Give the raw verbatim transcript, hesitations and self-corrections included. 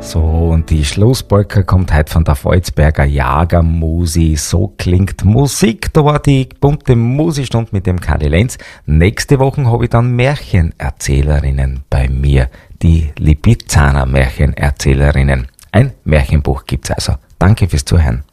So, und die Schlusspolka kommt heute von der Volzberger Jagermusi. So klingt Musik. Da war die bunte Musikstund mit dem Kali Lenz. Nächste Woche habe ich dann Märchenerzählerinnen bei mir. Die Lipizzaner Märchenerzählerinnen. Ein Märchenbuch gibt's also. Danke fürs Zuhören.